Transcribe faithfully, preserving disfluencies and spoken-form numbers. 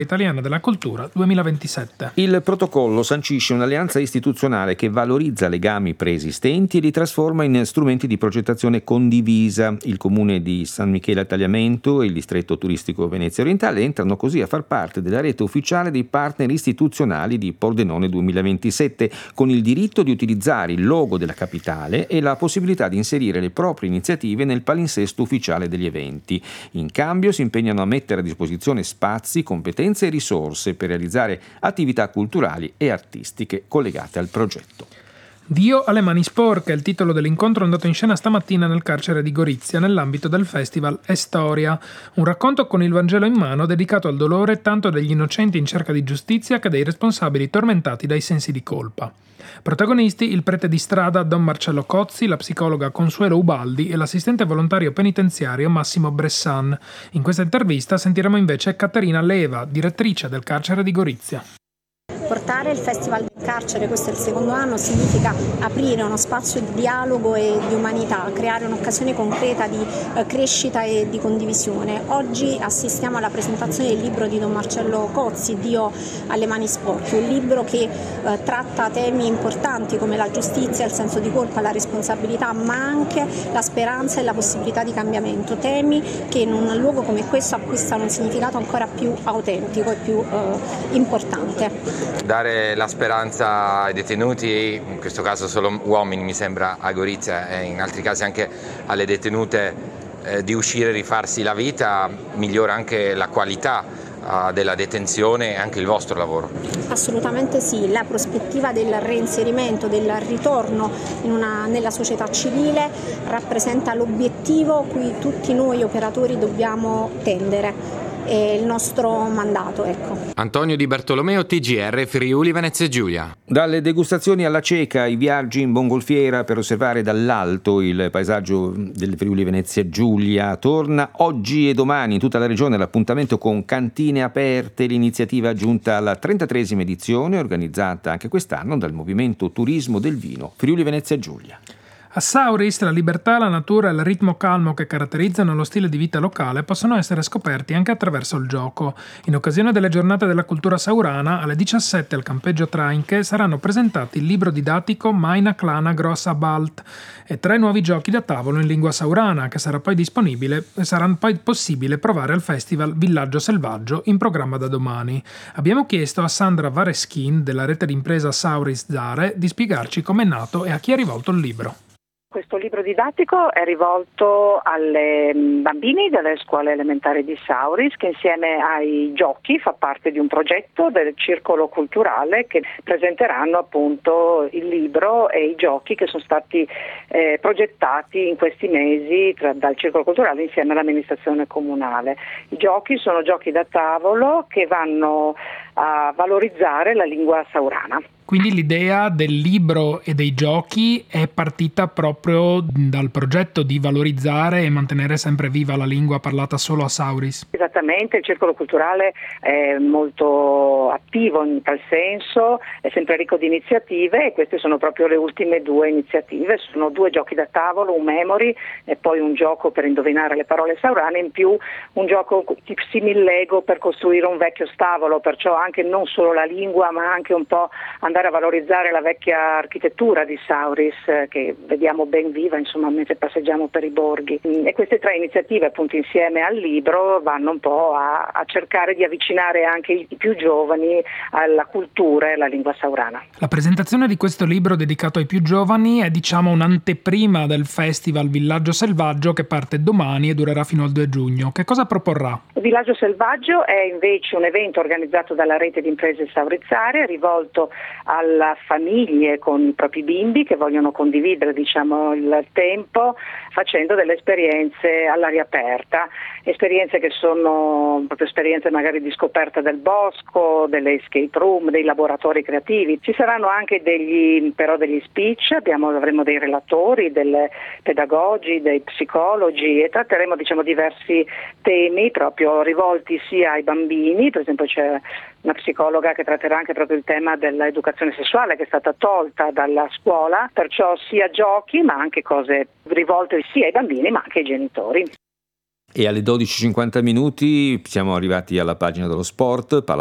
Italiana della Cultura duemilaventisette. Il protocollo sancisce un'alleanza istituzionale che valorizza legami preesistenti e li trasforma in strumenti di progettazione condivisa. Il comune di San Michele al Tagliamento e il distretto turistico Venezia Orientale entrano così a far parte della rete ufficiale dei partner istituzionali di Pordenone duemilaventisette, con il diritto di utilizzare il logo della capitale e la possibilità di inserire le proprie iniziative nel palinsesto ufficiale degli eventi. In cambio si impegnano a mettere a disposizione spazi, competenze e risorse per realizzare attività culturali e artistiche collegate al progetto. Dio alle mani sporche è il titolo dell'incontro andato in scena stamattina nel carcere di Gorizia nell'ambito del festival È Storia, un racconto con il Vangelo in mano dedicato al dolore tanto degli innocenti in cerca di giustizia che dei responsabili tormentati dai sensi di colpa. Protagonisti il prete di strada Don Marcello Cozzi, la psicologa Consuelo Ubaldi e l'assistente volontario penitenziario Massimo Bressan. In questa intervista sentiremo invece Caterina Leva, direttrice del carcere di Gorizia. Portare il Festival del Carcere, questo è il secondo anno, significa aprire uno spazio di dialogo e di umanità, creare un'occasione concreta di eh, crescita e di condivisione. Oggi assistiamo alla presentazione del libro di Don Marcello Cozzi, Dio alle mani sporche, un libro che eh, tratta temi importanti come la giustizia, il senso di colpa, la responsabilità, ma anche la speranza e la possibilità di cambiamento, temi che in un luogo come questo acquistano un significato ancora più autentico e più eh, importante. Dare la speranza ai detenuti, in questo caso solo uomini mi sembra a Gorizia e in altri casi anche alle detenute, eh, di uscire e rifarsi la vita, migliora anche la qualità eh, della detenzione e anche il vostro lavoro. Assolutamente sì, la prospettiva del reinserimento, del ritorno in una, nella società civile rappresenta l'obiettivo cui tutti noi operatori dobbiamo tendere. È il nostro mandato, ecco. Antonio Di Bartolomeo, T G R Friuli Venezia Giulia. Dalle degustazioni alla cieca, i viaggi in mongolfiera per osservare dall'alto il paesaggio del Friuli Venezia Giulia. Torna oggi e domani in tutta la regione l'appuntamento con Cantine Aperte, l'iniziativa giunta alla trentatreesima edizione, organizzata anche quest'anno dal Movimento Turismo del Vino Friuli Venezia Giulia. A Sauris la libertà, la natura e il ritmo calmo che caratterizzano lo stile di vita locale possono essere scoperti anche attraverso il gioco. In occasione delle giornate della cultura saurana, alle diciassette al campeggio Trainche saranno presentati il libro didattico Maina Klana Grossa Balt e tre nuovi giochi da tavolo in lingua saurana che sarà poi disponibile e sarà poi possibile provare al festival Villaggio Selvaggio in programma da domani. Abbiamo chiesto a Sandra Vareschin della rete d'impresa Sauris Zare di spiegarci com'è nato e a chi è rivolto il libro. Questo libro didattico è rivolto alle bambini delle scuole elementari di Sauris, che insieme ai giochi fa parte di un progetto del circolo culturale che presenteranno appunto il libro e i giochi che sono stati eh, progettati in questi mesi tra, dal circolo culturale insieme all'amministrazione comunale. I giochi sono giochi da tavolo che vanno a valorizzare la lingua saurana. Quindi l'idea del libro e dei giochi è partita proprio dal progetto di valorizzare e mantenere sempre viva la lingua parlata solo a Sauris. Esattamente, il circolo culturale è molto attivo in tal senso, è sempre ricco di iniziative e queste sono proprio le ultime due iniziative. Sono due giochi da tavolo, un memory e poi un gioco per indovinare le parole saurane, in più un gioco simil Lego per costruire un vecchio stavolo, perciò anche non solo la lingua ma anche un po' andare a valorizzare la vecchia architettura di Sauris eh, che vediamo ben viva insomma mentre passeggiamo per i borghi, e queste tre iniziative appunto insieme al libro vanno un po' a, a cercare di avvicinare anche i più giovani alla cultura e alla lingua saurana. La presentazione di questo libro dedicato ai più giovani è diciamo un'anteprima del festival Villaggio Selvaggio che parte domani e durerà fino al due giugno. Che cosa proporrà? Il Villaggio Selvaggio è invece un evento organizzato dalla rete di imprese saurizzare rivolto alle famiglie con i propri bimbi che vogliono condividere diciamo il tempo facendo delle esperienze all'aria aperta, esperienze che sono proprio esperienze magari di scoperta del bosco, delle escape room, dei laboratori creativi. Ci saranno anche degli però degli speech, abbiamo, avremo dei relatori, dei pedagogi, dei psicologi e tratteremo diciamo diversi temi proprio rivolti sia ai bambini, per esempio c'è una psicologa che tratterà anche proprio il tema dell'educazione sessuale che è stata tolta dalla scuola, perciò sia giochi ma anche cose rivolte sia ai bambini ma anche ai genitori. E alle dodici e cinquanta minuti siamo arrivati alla pagina dello sport,